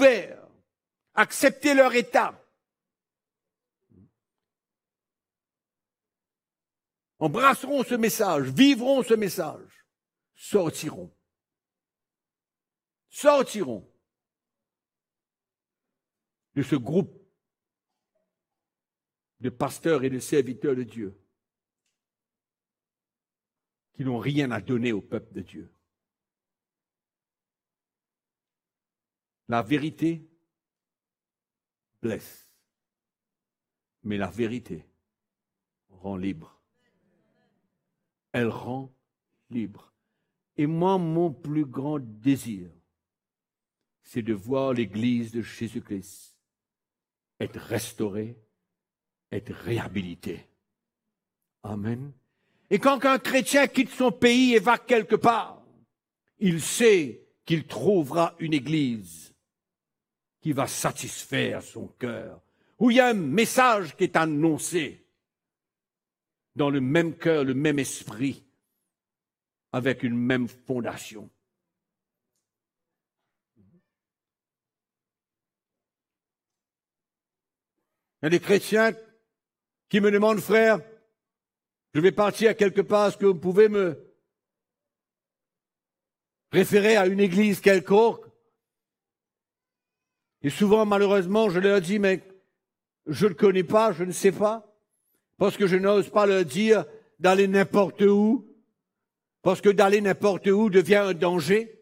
ouverts, accepter leur état, embrasseront ce message, vivront ce message, sortiront de ce groupe de pasteurs et de serviteurs de Dieu qui n'ont rien à donner au peuple de Dieu. La vérité blesse, mais la vérité rend libre. Elle rend libre. Et moi, mon plus grand désir, c'est de voir l'Église de Jésus-Christ être restaurée, être réhabilitée. Amen. Et quand un chrétien quitte son pays et va quelque part, il sait qu'il trouvera une Église qui va satisfaire son cœur, où il y a un message qui est annoncé dans le même cœur, le même esprit, avec une même fondation. Il y a des chrétiens qui me demandent, frère, je vais partir quelque part, est-ce que vous pouvez me référer à une église quelconque? Et souvent, malheureusement, je leur dis, mais je ne connais pas, je ne sais pas, parce que je n'ose pas leur dire d'aller n'importe où, parce que d'aller n'importe où devient un danger.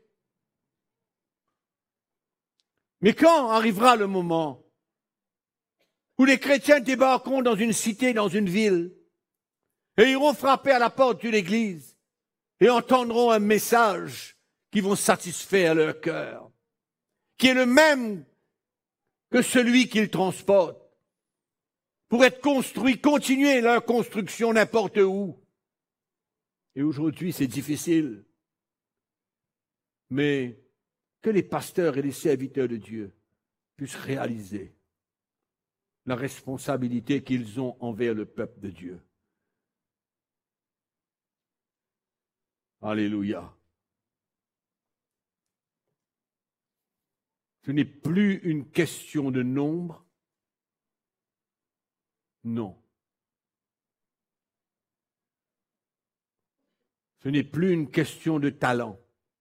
Mais quand arrivera le moment où les chrétiens débarqueront dans une cité, dans une ville, et iront frapper à la porte d'une église et entendront un message qui va satisfaire leur cœur, qui est le même que celui qu'ils transportent, pour être construits, continuer leur construction n'importe où. Et aujourd'hui, c'est difficile. Mais que les pasteurs et les serviteurs de Dieu puissent réaliser la responsabilité qu'ils ont envers le peuple de Dieu. Alléluia. Ce n'est plus une question de nombre. Non. Ce n'est plus une question de talent.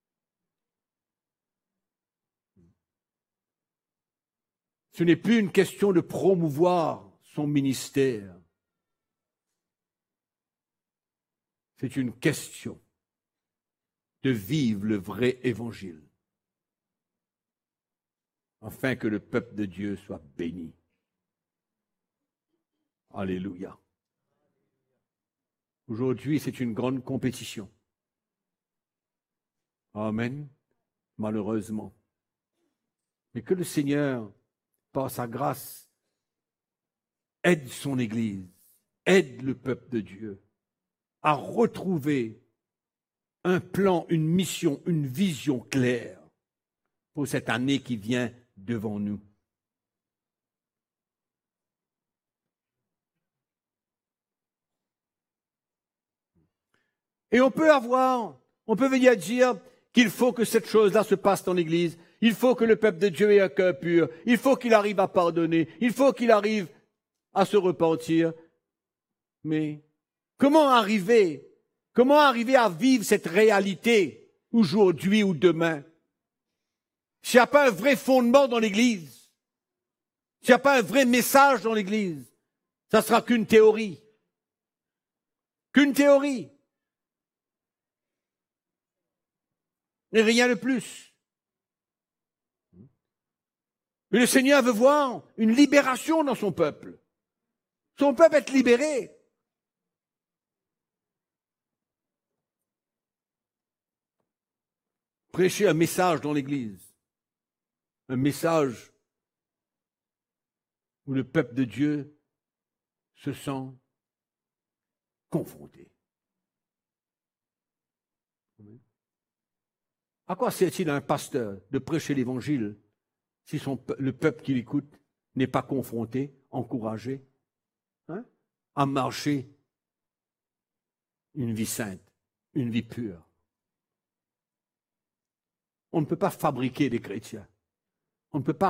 Ce n'est plus une question de promouvoir son ministère. C'est une question de vivre le vrai évangile, afin que le peuple de Dieu soit béni. Alléluia. Aujourd'hui, c'est une grande compétition. Amen. Malheureusement. Mais que le Seigneur, par sa grâce, aide son Église, aide le peuple de Dieu à retrouver un plan, une mission, une vision claire pour cette année qui vient devant nous. Et on peut venir dire qu'il faut que cette chose-là se passe dans l'Église. Il faut que le peuple de Dieu ait un cœur pur. Il faut qu'il arrive à pardonner. Il faut qu'il arrive à se repentir. Mais comment arriver à vivre cette réalité aujourd'hui ou demain? S'il n'y a pas un vrai fondement dans l'Église, s'il n'y a pas un vrai message dans l'Église, ça ne sera qu'une théorie. Qu'une théorie. Et rien de plus. Mais le Seigneur veut voir une libération dans son peuple. Son peuple est libéré. Prêcher un message dans l'Église. Un message où le peuple de Dieu se sent confronté. À quoi sert-il à un pasteur de prêcher l'Évangile si le peuple qui l'écoute n'est pas confronté, encouragé, à marcher une vie sainte, une vie pure? On ne peut pas fabriquer des chrétiens. On ne peut pas